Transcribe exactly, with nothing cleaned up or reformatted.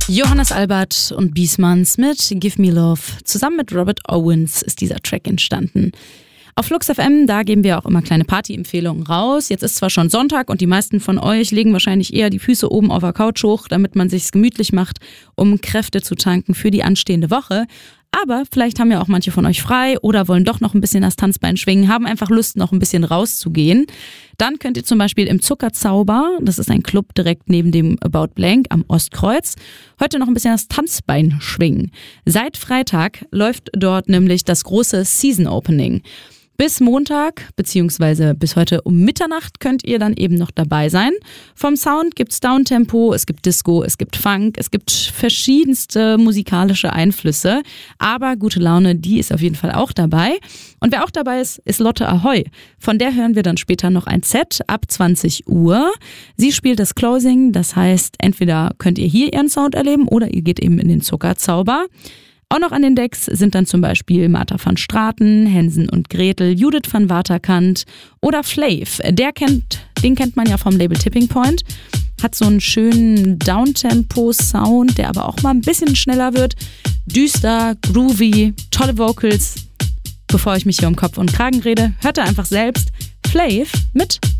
Johannes Albert und Biesmanns mit Give Me Love. Zusammen mit Robert Owens ist dieser Track entstanden. Auf Flux F M, da geben wir auch immer kleine Party-Empfehlungen raus. Jetzt ist zwar schon Sonntag und die meisten von euch legen wahrscheinlich eher die Füße oben auf der Couch hoch, damit man sich's gemütlich macht, um Kräfte zu tanken für die anstehende Woche. Aber vielleicht haben ja auch manche von euch frei oder wollen doch noch ein bisschen das Tanzbein schwingen, haben einfach Lust, noch ein bisschen rauszugehen. Dann könnt ihr zum Beispiel im Zuckerzauber, das ist ein Club direkt neben dem About Blank am Ostkreuz, heute noch ein bisschen das Tanzbein schwingen. Seit Freitag läuft dort nämlich das große Season Opening. Bis Montag, beziehungsweise bis heute um Mitternacht könnt ihr dann eben noch dabei sein. Vom Sound gibt's Downtempo, es gibt Disco, es gibt Funk, es gibt verschiedenste musikalische Einflüsse. Aber gute Laune, die ist auf jeden Fall auch dabei. Und wer auch dabei ist, ist Lotte Ahoy. Von der hören wir dann später noch ein Set ab zwanzig Uhr. Sie spielt das Closing, das heißt, entweder könnt ihr hier ihren Sound erleben oder ihr geht eben in den Zuckerzauber. Auch noch an den Decks sind dann zum Beispiel Martha van Straten, Hensen und Gretel, Judith van Waterkant oder Flav. Der kennt, den kennt man ja vom Label Tipping Point. Hat so einen schönen Downtempo-Sound, der aber auch mal ein bisschen schneller wird. Düster, groovy, tolle Vocals. Bevor ich mich hier um Kopf und Kragen rede, hört ihr einfach selbst Flav mit